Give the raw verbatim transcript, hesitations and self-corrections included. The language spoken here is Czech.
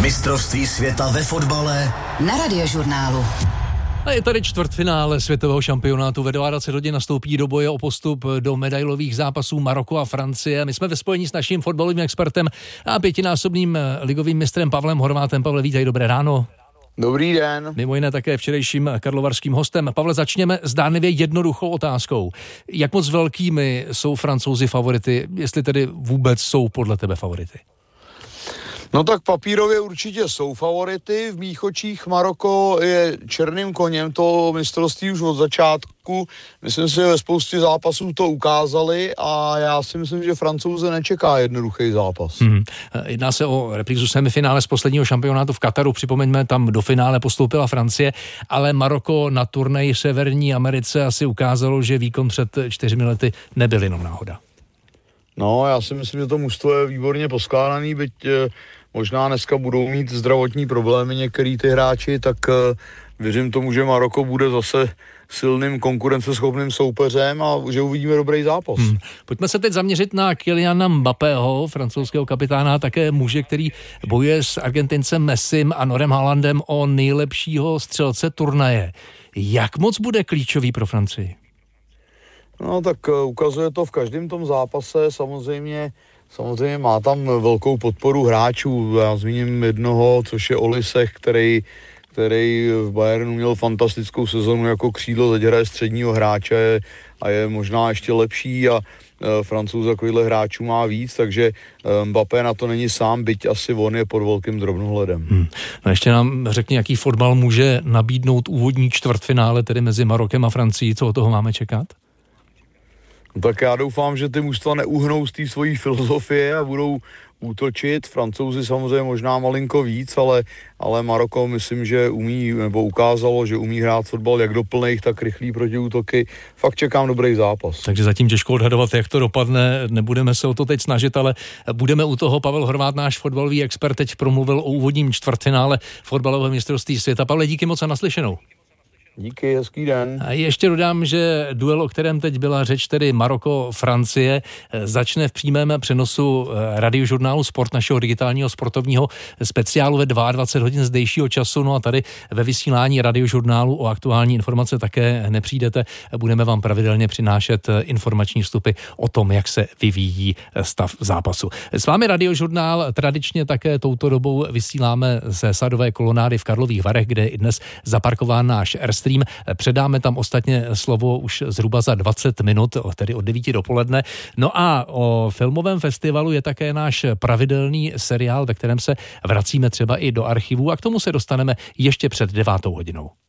Mistrovství světa ve fotbale na Radiožurnálu. A je tady čtvrtfinále světového šampionátu. Ve dvacet hodin nastoupí do boje o postup do medailových zápasů Maroko a Francie. My jsme ve spojení s naším fotbalovým expertem a pětinásobným ligovým mistrem Pavlem Horvátem. Pavle, vítej, dobré ráno. Dobrý den. Mimo jiné také včerejším karlovarským hostem. Pavle, začněme zdánlivě jednoduchou otázkou. Jak moc velkými jsou Francouzi favority, jestli tedy vůbec jsou podle tebe favority? No tak papírově určitě jsou favority. V mých očích Maroko je černým koněm toho mistrovství už od začátku. Myslím si, že ve spoustě zápasů to ukázali a já si myslím, že Francouze nečeká jednoduchý zápas. Hmm. Jedná se o reprízu semifinále z posledního šampionátu v Kataru. Připomeňme, tam do finále postoupila Francie, ale Maroko na turnaji v Severní Americe asi ukázalo, že výkon před čtyřmi lety nebyl jenom náhoda. No, já si myslím, že to mužstvo je výborně poskládaný, byť eh, možná dneska budou mít zdravotní problémy některý ty hráči, tak eh, věřím tomu, že Maroko bude zase silným konkurenceschopným soupeřem a že uvidíme dobrý zápas. Hmm. Pojďme se teď zaměřit na Kyliana Mbappého, francouzského kapitána, také muže, který bojuje s Argentincem Messim a Norem Haalandem o nejlepšího střelce turnaje. Jak moc bude klíčový pro Francii? No tak uh, ukazuje to v každém tom zápase, samozřejmě, samozřejmě má tam velkou podporu hráčů. Já zmíním jednoho, což je Oliseh, který, který v Bayernu měl fantastickou sezonu jako křídlo, teď hraje středního hráče a je možná ještě lepší a uh, Francouz takovýhle hráčů má víc, takže uh, Mbappé na to není sám, byť asi on je pod velkým drobnohledem. Hmm. No ještě nám řekni, jaký fotbal může nabídnout úvodní čtvrtfinále, tedy mezi Marokem a Francií, co od toho máme čekat? Tak já doufám, že ty mužstva neuhnou z té svojí filozofie a budou útočit. Francouzi samozřejmě možná malinko víc, ale, ale Maroko myslím, že umí, nebo ukázalo, že umí hrát fotbal jak do plných, tak rychlý protiútoky. Fakt čekám dobrý zápas. Takže zatím těžko odhadovat, jak to dopadne. Nebudeme se o to teď snažit, ale budeme u toho. Pavel Horvát, náš fotbalový expert, teď promluvil o úvodním čtvrtfinále fotbalového mistrovství světa. Pavle, díky moc a naslyšenou. Díky, hezký den. A ještě dodám, že duel, o kterém teď byla řeč, tedy Maroko-Francie, začne v přímém přenosu Radiožurnálu Sport, našeho digitálního sportovního speciálu ve dvacet dva hodin zdejšího času. No a tady ve vysílání Radiožurnálu o aktuální informace také nepřijdete. Budeme vám pravidelně přinášet informační vstupy o tom, jak se vyvíjí stav zápasu. S vámi Radiožurnál tradičně také touto dobou vysíláme ze sadové kolonády v Karlových Varech, kde je i dnes zaparkován náš Airstream. Předáme tam ostatně slovo už zhruba za dvacet minut, tedy od devíti dopoledne. No a o filmovém festivalu je také náš pravidelný seriál, ve kterém se vracíme třeba i do archivů a k tomu se dostaneme ještě před devátou hodinou.